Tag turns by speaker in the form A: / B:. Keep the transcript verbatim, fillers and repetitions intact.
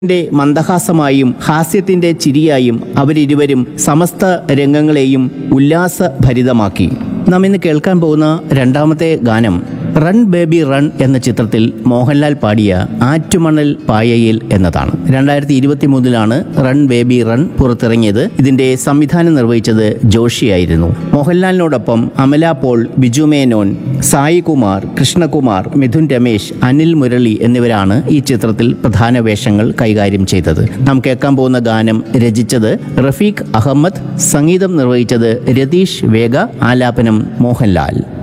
A: ന്റെ മന്ദഹാസമായും ഹാസ്യത്തിന്റെ ചിരിയായും അവരിരുവരും സമസ്ത രംഗങ്ങളെയും ഉല്ലാസഭരിതമാക്കി. നാം ഇന്ന് കേൾക്കാൻ പോകുന്ന രണ്ടാമത്തെ ഗാനം റൺ ബേബി റൺ എന്ന ചിത്രത്തിൽ മോഹൻലാൽ പാടിയ ആറ്റുമണൽ പായയിൽ എന്നതാണ്. രണ്ടായിരത്തി ഇരുപത്തി മൂന്നിലാണ് റൺ ബേബി റൺ പുറത്തിറങ്ങിയത്. ഇതിന്റെ സംവിധാനം നിർവഹിച്ചത് ജോഷിയായിരുന്നു. മോഹൻലാലിനോടൊപ്പം അമല പോൾ, ബിജു മേനോൻ, സായി കുമാർ, കൃഷ്ണകുമാർ, മിഥുൻ രമേശ്, അനിൽ മുരളി എന്നിവരാണ് ഈ ചിത്രത്തിൽ പ്രധാന വേഷങ്ങൾ കൈകാര്യം ചെയ്തത്. നാം കേൾക്കാൻ പോകുന്ന ഗാനം രചിച്ചത് റഫീഖ് അഹമ്മദ്, സംഗീതം നിർവഹിച്ചത് രതീഷ് വേഗ, ആലാപനം മോഹൻലാൽ.